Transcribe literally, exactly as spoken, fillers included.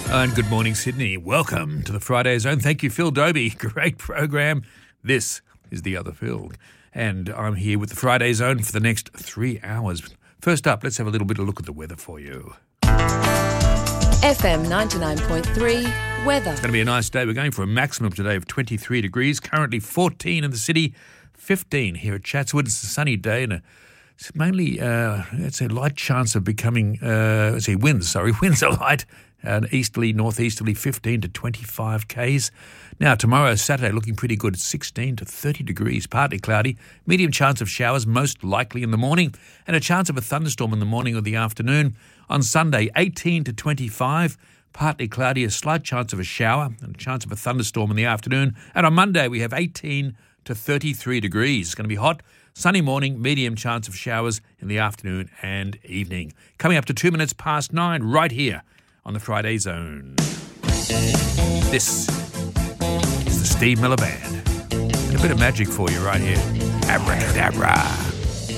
And good morning, Sydney. Welcome to the Friday Zone. Thank you, Phil Dobie. Great program. This is the other Phil. And I'm here with the Friday Zone for the next three hours. First up, let's have a little bit of a look at the weather for you. F M ninety-nine point three weather. It's going to be a nice day. We're going for a maximum today of twenty-three degrees. Currently fourteen in the city, fifteen here at Chatswood. It's a sunny day and a It's mainly, uh, it's a light chance of becoming, uh, let's see, winds, sorry, winds are light, uh, easterly, northeasterly, fifteen to twenty-five kays. Now, tomorrow, Saturday, looking pretty good, sixteen to thirty degrees, partly cloudy, medium chance of showers, most likely in the morning, and a chance of a thunderstorm in the morning or the afternoon. On Sunday, eighteen to twenty-five, partly cloudy, a slight chance of a shower, and a chance of a thunderstorm in the afternoon. And on Monday, we have eighteen to thirty-three degrees. It's going to be hot. Sunny morning, medium chance of showers in the afternoon and evening. Coming up to two minutes past nine, right here on the Friday Zone. This is the Steve Miller Band. And a bit of magic for you right here. Abracadabra.